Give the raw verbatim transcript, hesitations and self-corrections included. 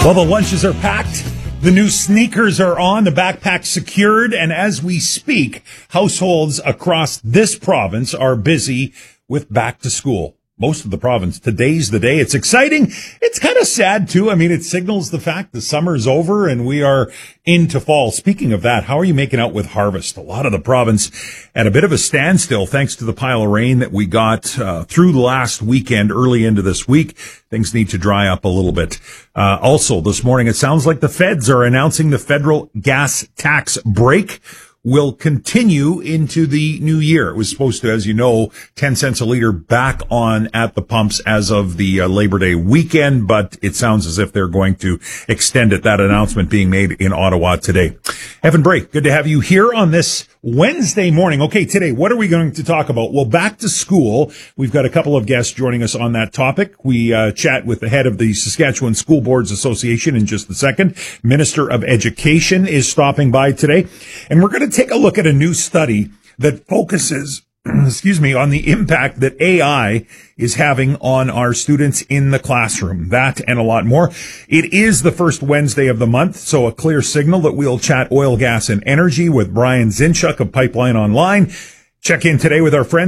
Well, the lunches are packed, the new sneakers are on, the backpack secured, and as we speak, households across this province are busy with back to school. Most of the province. Today's the day. It's exciting. It's kind of sad, too. I mean, it signals the fact the summer's over and we are into fall. Speaking of that, how are you making out with harvest? A lot of the province at a bit of a standstill thanks to the pile of rain that we got uh, through last weekend, early into this week. Things need to dry up a little bit. Uh, also, this morning, it sounds like the feds are announcing the federal gas tax break will continue into the new year. It was supposed to, as you know, ten cents a liter back on at the pumps as of the uh, Labor Day weekend, but it sounds as if they're going to extend it. That announcement being made in Ottawa today. Evan Bray, good to have you here on this Wednesday morning. Okay, today, what are we going to talk about? Well, back to school. We've got a couple of guests joining us on that topic. We uh, chat with the head of the Saskatchewan School Boards Association in just a second. Minister of Education is stopping by today. And we're going to take a look at a new study that focuses, excuse me, on the impact that A I is having on our students in the classroom. That and a lot more. It is the first Wednesday of the month, so a clear signal that we'll chat oil, gas, and energy with Brian Zinchuk of Pipeline Online. Check in today with our friends